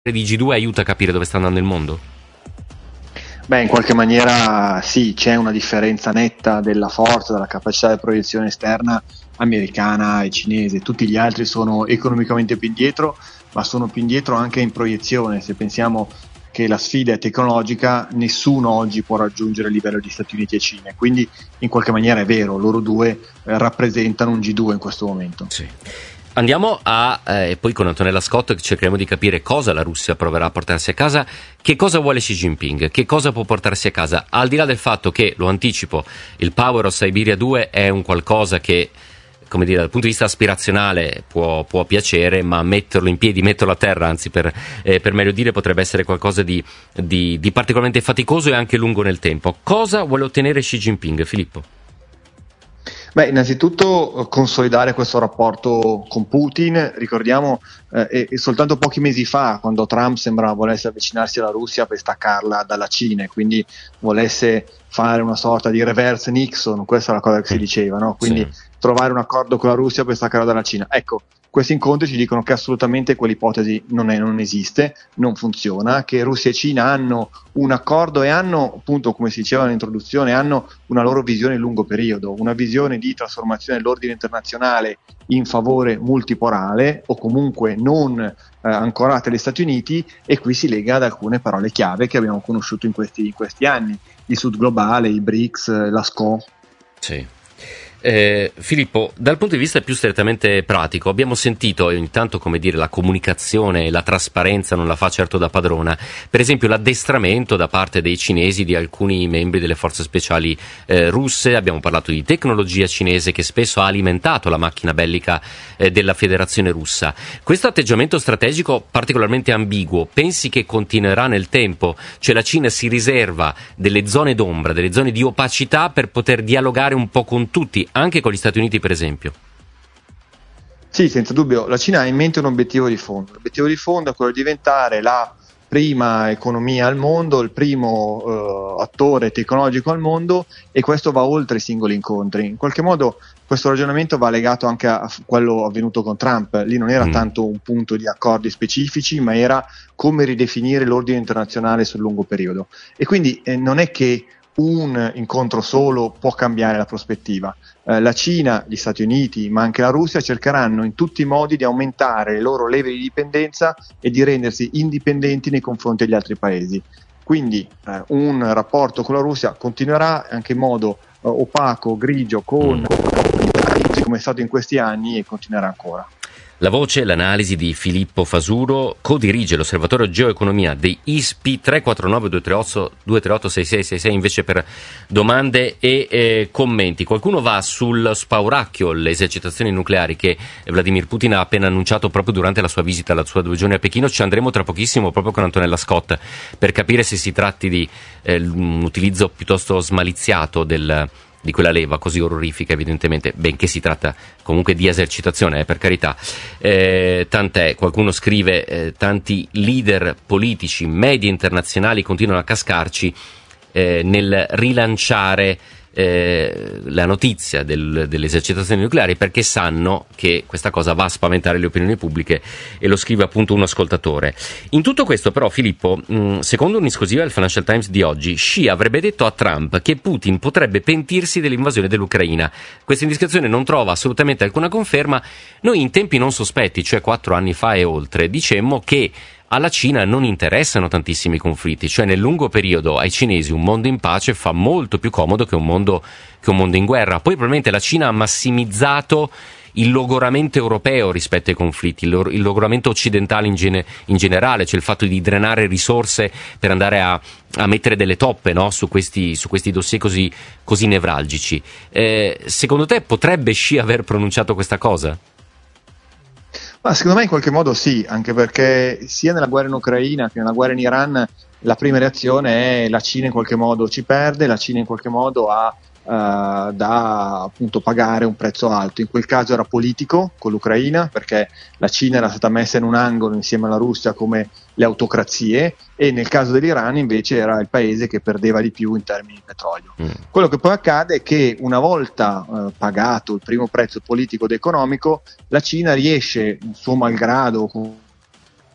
di G2 aiuta a capire dove sta andando il mondo? Beh, in qualche maniera sì, c'è una differenza netta della forza, della capacità di proiezione esterna americana e cinese. Tutti gli altri sono economicamente più indietro, ma sono più indietro anche in proiezione. Se pensiamo che la sfida è tecnologica, nessuno oggi può raggiungere il livello di Stati Uniti e Cina, quindi in qualche maniera è vero, loro due rappresentano un G2 in questo momento. Sì. Andiamo e poi con Antonella Scott cercheremo di capire cosa la Russia proverà a portarsi a casa, che cosa vuole Xi Jinping, che cosa può portarsi a casa, al di là del fatto che, lo anticipo, il Power of Siberia 2 è un qualcosa che, come dire, dal punto di vista aspirazionale può piacere, ma metterlo in piedi, metterlo a terra, anzi per meglio dire, potrebbe essere qualcosa di particolarmente faticoso e anche lungo nel tempo. Cosa vuole ottenere Xi Jinping, Filippo? Beh, innanzitutto consolidare questo rapporto con Putin. Ricordiamo e soltanto pochi mesi fa, quando Trump sembrava volesse avvicinarsi alla Russia per staccarla dalla Cina e quindi volesse fare una sorta di reverse Nixon, questa è la cosa che si diceva, no? Quindi sì, trovare un accordo con la Russia per staccarla dalla Cina. Ecco, questi incontri ci dicono che assolutamente quell'ipotesi non esiste, non funziona, che Russia e Cina hanno un accordo e hanno, appunto, come si diceva nell'introduzione, hanno una loro visione a lungo periodo, una visione di trasformazione dell'ordine internazionale in favore multipolare o comunque non ancorate agli Stati Uniti, e qui si lega ad alcune parole chiave che abbiamo conosciuto in questi anni: il Sud globale, i BRICS, la SCO. Sì. Filippo, dal punto di vista più strettamente pratico, abbiamo sentito ogni tanto, come dire, la comunicazione e la trasparenza non la fa certo da padrona. Per esempio l'addestramento da parte dei cinesi di alcuni membri delle forze speciali russe. Abbiamo parlato di tecnologia cinese che spesso ha alimentato la macchina bellica della Federazione Russa. Questo atteggiamento strategico particolarmente ambiguo, pensi che continuerà nel tempo? Cioè la Cina si riserva delle zone d'ombra, delle zone di opacità per poter dialogare un po' con tutti, anche con gli Stati Uniti per esempio? Sì, senza dubbio, la Cina ha in mente un obiettivo di fondo. L'obiettivo di fondo è quello di diventare la prima economia al mondo, il primo attore tecnologico al mondo, e questo va oltre i singoli incontri. In qualche modo questo ragionamento va legato anche a quello avvenuto con Trump. Lì non era tanto un punto di accordi specifici, ma era come ridefinire l'ordine internazionale sul lungo periodo. E quindi non è che un incontro solo può cambiare la prospettiva. La Cina, gli Stati Uniti, ma anche la Russia cercheranno in tutti i modi di aumentare le loro leve di dipendenza e di rendersi indipendenti nei confronti degli altri paesi. Quindi un rapporto con la Russia continuerà anche in modo opaco, grigio, con come è stato in questi anni, e continuerà ancora. La voce, l'analisi di Filippo Fasuro, codirige l'Osservatorio Geoeconomia dei ISPI. 349-238-6666 invece per domande e commenti. Qualcuno va sul spauracchio, le esercitazioni nucleari che Vladimir Putin ha appena annunciato proprio durante la sua visita, la sua 2 giorni a Pechino. Ci andremo tra pochissimo proprio con Antonella Scott per capire se si tratti di un utilizzo piuttosto smaliziato di quella leva così orrorifica, evidentemente, benché si tratta comunque di esercitazione, per carità. Tant'è, qualcuno scrive, tanti leader politici, media internazionali continuano a cascarci nel rilanciare la notizia delle esercitazioni nucleari, perché sanno che questa cosa va a spaventare le opinioni pubbliche, e lo scrive appunto un ascoltatore. In tutto questo però, Filippo, secondo un'esclusiva del Financial Times di oggi, Xi avrebbe detto a Trump che Putin potrebbe pentirsi dell'invasione dell'Ucraina. Questa indiscrezione non trova assolutamente alcuna conferma. Noi in tempi non sospetti, cioè 4 anni fa e oltre, dicemmo che alla Cina non interessano tantissimi conflitti, cioè nel lungo periodo ai cinesi un mondo in pace fa molto più comodo che un mondo in guerra. Poi probabilmente la Cina ha massimizzato il logoramento europeo rispetto ai conflitti, il logoramento occidentale in generale, cioè il fatto di drenare risorse per andare a mettere delle toppe, no, su questi dossier così nevralgici. Secondo te potrebbe Xi aver pronunciato questa cosa? Ma secondo me in qualche modo sì, anche perché sia nella guerra in Ucraina che nella guerra in Iran la prima reazione è: la Cina in qualche modo ci perde, la Cina in qualche modo ha da appunto pagare un prezzo alto. In quel caso era politico con l'Ucraina, perché la Cina era stata messa in un angolo insieme alla Russia come le autocrazie, e nel caso dell'Iran invece era il paese che perdeva di più in termini di petrolio. Quello che poi accade è che una volta pagato il primo prezzo politico ed economico, la Cina riesce, suo malgrado, con